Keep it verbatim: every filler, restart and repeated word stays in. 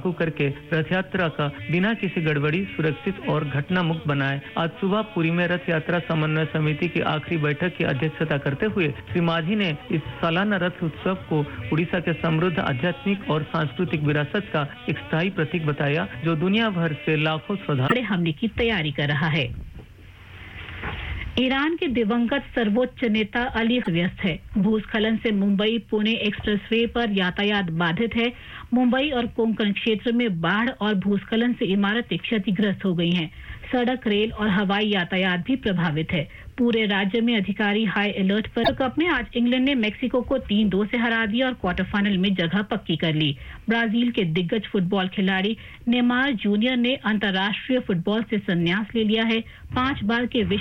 लागू करके रथ यात्रा का बिना किसी गड़बड़ी सुरक्षित और घटना मुक्त बनाए। आज सुबह पुरी में रथ यात्रा समन्वय समिति की आखिरी बैठक की अध्यक्षता करते हुए श्री मांझी ने इस सालाना रथ उत्सव को उड़ीसा के समृद्ध आध्यात्मिक और सांस्कृतिक विरासत का एक स्थायी प्रतीक बताया, जो दुनिया भर से लाखों श्रद्धालु बड़े हमले की तैयारी कर रहा है। ईरान के दिवंगत सर्वोच्च नेता अली व्यस्त है। भूस्खलन से मुंबई पुणे एक्सप्रेसवे पर यातायात बाधित है। मुंबई और कोंकण क्षेत्र में बाढ़ और भूस्खलन से इमारतें क्षतिग्रस्त हो गई हैं। सड़क, रेल और हवाई यातायात भी प्रभावित है। पूरे राज्य में अधिकारी हाई अलर्ट पर। कप में आज इंग्लैंड ने मेक्सिको को तीन दो से हरा दिया और क्वार्टर फाइनल में जगह पक्की कर ली। ब्राजील के दिग्गज फुटबॉल खिलाड़ी नेमार जूनियर ने अंतर्राष्ट्रीय फुटबॉल से संन्यास ले लिया है। पांच बार के विश्व